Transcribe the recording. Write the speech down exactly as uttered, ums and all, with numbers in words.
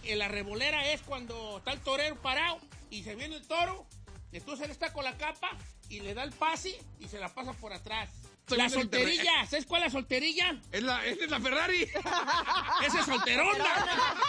en la revolera es cuando está el torero parado y se viene el toro, entonces él está con la capa y le da el pase y se la pasa por atrás. Estoy La viendo el solterilla, internet. ¿sabes cuál es la solterilla? Es la, esa es la Ferrari. Esa es solterona.